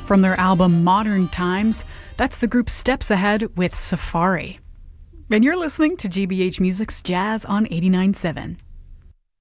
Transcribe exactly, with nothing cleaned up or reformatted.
From their album Modern Times, that's the group Steps Ahead with Safari. And you're listening to G B H Music's Jazz on eighty-nine point seven.